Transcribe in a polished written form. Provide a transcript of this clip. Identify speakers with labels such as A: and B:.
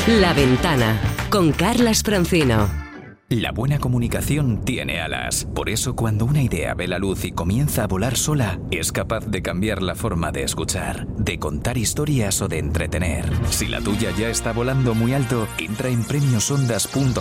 A: La Ventana, con Carlas Francino.
B: La buena comunicación tiene alas. Por eso, cuando una idea ve la luz y comienza a volar sola, es capaz de cambiar la forma de escuchar, de contar historias o de entretener. Si la tuya ya está volando muy alto, entra en premiosondas.com